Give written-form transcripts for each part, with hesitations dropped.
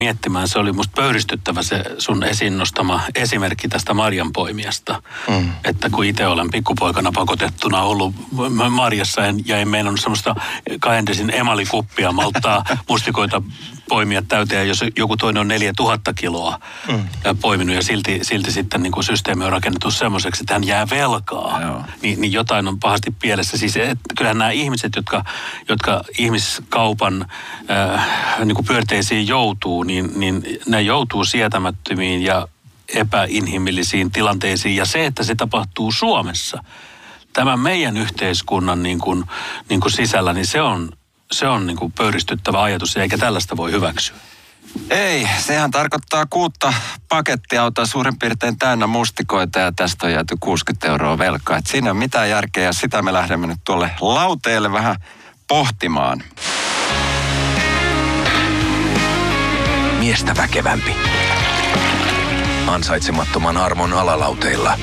miettimään. Se oli musta pöyristyttävä se sun esiin nostama esimerkki tästä marjanpoimijasta. Että kun itse olen pikkupoikana pakotettuna ollut marjassa ja en meinannut semmoista Cajendesin emalikuppia malttaa mustikoita poimia täyteen, jos joku toinen on 4000 kiloa poiminut ja silti sitten niin kuin systeemi on rakennettu semmoiseksi, että hän jää velkaa. Niin jotain on pahasti pielessä. Siis kyllähän nämä ihmiset, jotka ihmiskaupan niin kuin pyörteisiin joutuu, niin ne joutuu sietämättömiin ja epäinhimillisiin tilanteisiin. Ja se, että se tapahtuu Suomessa, tämän meidän yhteiskunnan niin kuin sisällä, niin se on niin kuin pöyristyttävä ajatus, eikä tällaista voi hyväksyä. Ei, sehän tarkoittaa 6 pakettiautoa suurin piirtein täynnä mustikoita ja tästä on jääty 60 € velkaa. Et siinä ei ole mitään järkeä ja sitä me lähdemme nyt tuolle lauteelle vähän pohtimaan. Miestä väkevämpi. Ansaitsemattoman armon alalauteilla.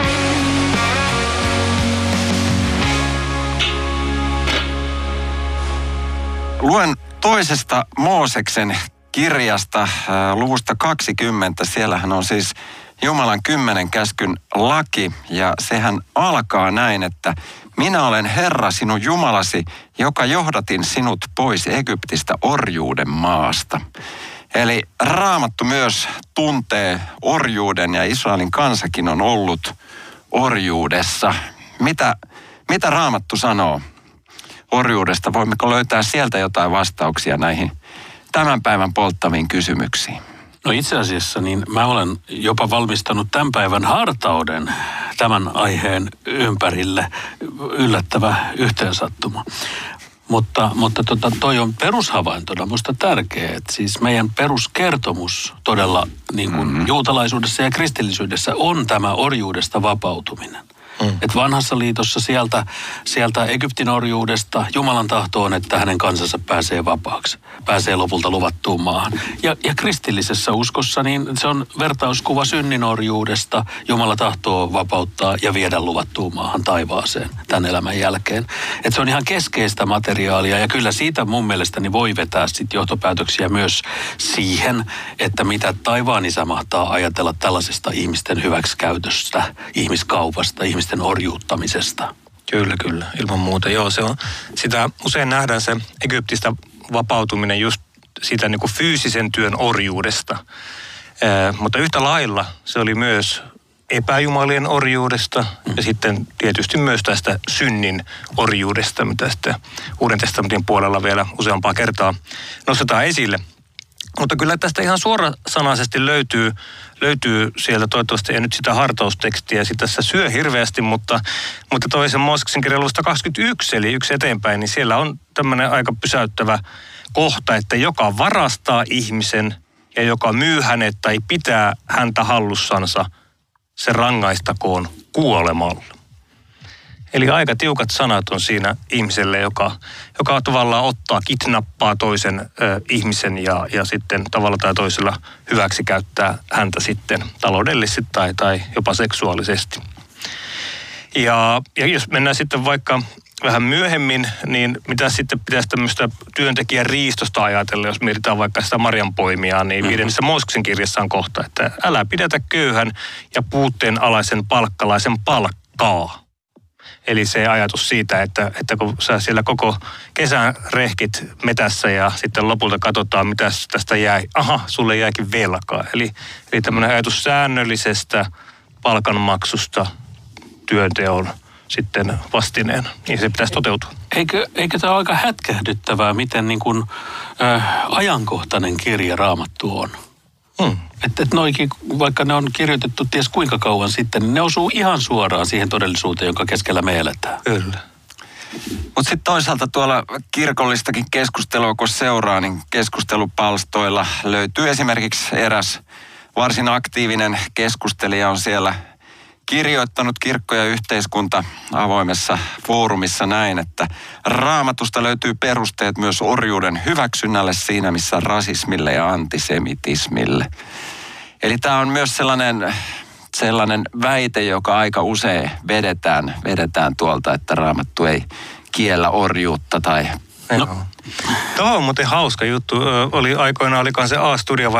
Luen toisesta Mooseksen kirjasta luvusta 20. Siellähän on siis Jumalan 10 käskyn laki ja sehän alkaa näin, että minä olen Herra sinun Jumalasi, joka johdatin sinut pois Egyptistä orjuuden maasta. Eli Raamattu myös tuntee orjuuden ja Israelin kansakin on ollut orjuudessa. Mitä Raamattu sanoo orjuudesta? Voimmeko löytää sieltä jotain vastauksia näihin tämän päivän polttaviin kysymyksiin? No itse asiassa niin mä olen jopa valmistanut tämän päivän hartauden tämän aiheen ympärille. Yllättävä yhteensattuma. Mutta toi on perushavaintona musta tärkeä, että siis meidän peruskertomus todella niin kuin juutalaisuudessa ja kristillisyydessä on tämä orjuudesta vapautuminen. Että vanhassa liitossa sieltä Egyptin orjuudesta Jumalan tahto on, että hänen kansansa pääsee vapaaksi. Pääsee lopulta luvattuun maahan. Ja kristillisessä uskossa niin se on vertauskuva synnin orjuudesta. Jumala tahtoo vapauttaa ja viedä luvattuun maahan taivaaseen tämän elämän jälkeen. Että se on ihan keskeistä materiaalia ja kyllä siitä mun mielestäni voi vetää sitten johtopäätöksiä myös siihen, että mitä taivaan isä mahtaa ajatella tällaisesta ihmisten hyväksikäytöstä, ihmiskaupasta, ihmisten orjuuttamisesta. Kyllä. Ilman muuta. Joo, se on. Sitä usein nähdään se Egyptistä vapautuminen just siitä niin kuin fyysisen työn orjuudesta. Mutta yhtä lailla se oli myös epäjumalien orjuudesta ja sitten tietysti myös tästä synnin orjuudesta, mitä sitten Uuden testamentin puolella vielä useampaa kertaa nostetaan esille. Mutta kyllä tästä ihan suorasanaisesti löytyy sieltä toivottavasti, ei nyt sitä hartaustekstiä, sitä tässä syö hirveästi, mutta toisen Mooseksen kirjan luvusta 21, eli yksi eteenpäin, niin siellä on tämmöinen aika pysäyttävä kohta, että joka varastaa ihmisen ja joka myy hänet tai pitää häntä hallussansa, se rangaistakoon kuolemalla. Eli aika tiukat sanat on siinä ihmiselle, joka tavallaan kidnappaa toisen ihmisen ja sitten tavalla tai toisella hyväksi käyttää häntä sitten taloudellisesti tai jopa seksuaalisesti. Ja jos mennään sitten vaikka vähän myöhemmin, niin mitä sitten pitäisi tämmöistä työntekijän riistosta ajatella, jos mietitään vaikka sitä marjanpoimijaa, niin 5. Mooseksen kirjassa on kohta, että älä pidätä köyhän ja puutteen alaisen palkkalaisen palkkaa. Eli se ajatus siitä, että kun sä siellä koko kesän rehkit metässä ja sitten lopulta katsotaan, mitä tästä jäi. Aha, sulle jääkin velkaa. Eli tämmöinen ajatus säännöllisestä palkanmaksusta työnteon sitten vastineena. Niin se pitäisi toteutua. Eikö tämä ole aika hätkähdyttävää, miten niin kuin, ajankohtainen kirja Raamattu on? Että noikin, vaikka ne on kirjoitettu ties kuinka kauan sitten, niin ne osuu ihan suoraan siihen todellisuuteen, jonka keskellä me eletään. Kyllä. Mutta sitten toisaalta tuolla kirkollistakin keskustelua, kun seuraa, niin keskustelupalstoilla löytyy esimerkiksi eräs varsin aktiivinen keskustelija on siellä kirjoittanut Kirkko ja yhteiskunta avoimessa foorumissa näin, että Raamatusta löytyy perusteet myös orjuuden hyväksynnälle siinä, missä rasismille ja antisemitismille. Eli tämä on myös sellainen väite, joka aika usein vedetään tuolta, että Raamattu ei kiellä orjuutta tai Tuo on muuten hauska juttu. Oli aikoinaan, olikohan se A-studio vai